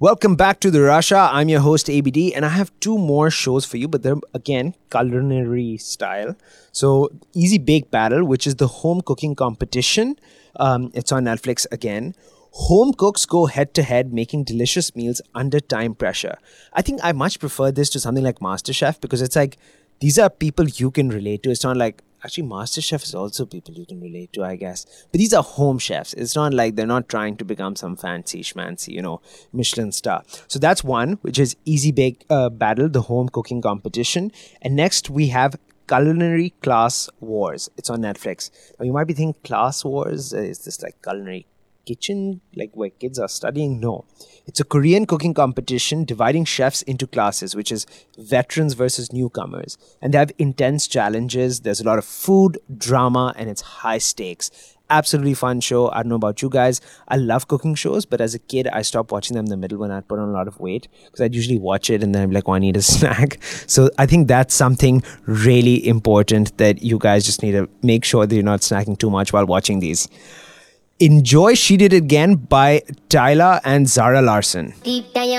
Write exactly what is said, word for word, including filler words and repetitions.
Welcome back to the Russia. I'm your host A B D, and I have two more shows for you, but they're again culinary style. So, Easy Bake Battle, which is the home cooking competition. Um, it's on Netflix again. Home cooks go head to head making delicious meals under time pressure. I think I much prefer this to something like MasterChef because it's like these are people you can relate to. It's not like actually MasterChef is also people you can relate to, I guess. But these are home chefs. It's not like they're not trying to become some fancy schmancy, you know, Michelin star. So that's one, which is Easy Bake uh, Battle, the home cooking competition. And next we have Culinary Class Wars. It's on Netflix. Now you might be thinking, Class Wars? Uh, is this like culinary kitchen, like where kids are studying? No. It's a Korean cooking competition dividing chefs into classes, which is veterans versus newcomers. And they have intense challenges. There's a lot of food, drama, and it's high stakes. Absolutely fun show. I don't know about you guys. I love cooking shows, but as a kid, I stopped watching them in the middle when I'd put on a lot of weight because I'd usually watch it and then I'm like, oh, I need a snack. So I think that's something really important that you guys just need to make sure that you're not snacking too much while watching these. Enjoy She Did It Again by Tyla and Zara Larsson.